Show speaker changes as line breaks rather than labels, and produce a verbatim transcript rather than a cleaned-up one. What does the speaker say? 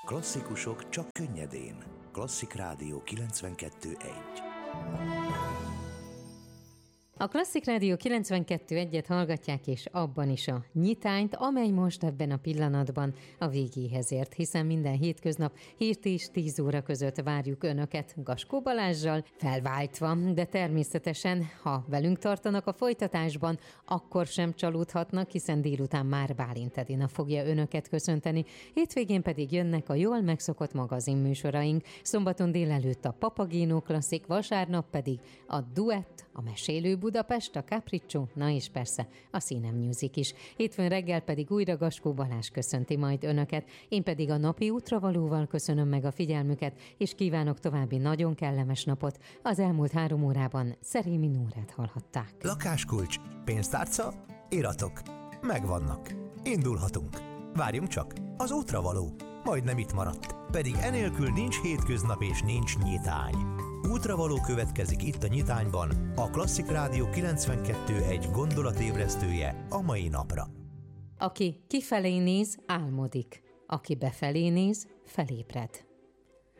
Klasszikusok csak könnyedén. Klasszik Rádió kilencvenkettő egy.
A Klasszik Rádió kilencvenkettő egyet hallgatják, és abban is a nyitányt, amely most ebben a pillanatban a végéhez ért, hiszen minden hétköznap hét és tíz óra között várjuk Önöket Gaskó Balázssal, felváltva, de természetesen, ha velünk tartanak a folytatásban, akkor sem csalódhatnak, hiszen délután már Bálint Edina fogja Önöket köszönteni, hétvégén pedig jönnek a jól megszokott magazinműsoraink, szombaton délelőtt a Papagino Klasszik, vasárnap pedig a Duett, a Mesélő Budapest, a Capriccio, na és persze a Cine Music is. Hétfőn reggel pedig újra Gaskó Balázs köszönti majd Önöket, én pedig a napi útravalóval köszönöm meg a figyelmüket, és kívánok további nagyon kellemes napot. Az elmúlt három órában Szerémi Nórát hallhatták.
Lakáskulcs, pénztárca, iratok. Megvannak. Indulhatunk. Várjunk csak, az útravaló majdnem itt maradt. Pedig enélkül nincs hétköznap és nincs nyitány. Útravaló következik itt a nyitányban, a Klasszik Rádió kilencvenkettő egy gondolatébresztője a mai napra.
Aki kifelé néz, álmodik. Aki befelé néz, felébred.